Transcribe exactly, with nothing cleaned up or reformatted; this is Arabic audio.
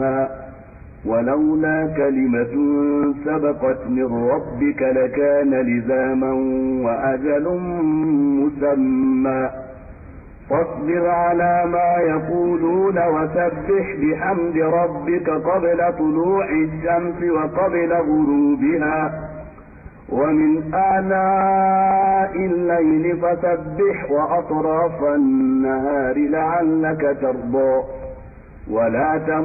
يصلها ولولا كلمة سبقت من ربك لكان لزاما وأجل مسمى فاصبر على ما يقولون وسبح بحمد ربك قبل طلوع الشمس وقبل غروبها ومن آناء الليل فسبح وأطراف النهار لعلك ترضى ولا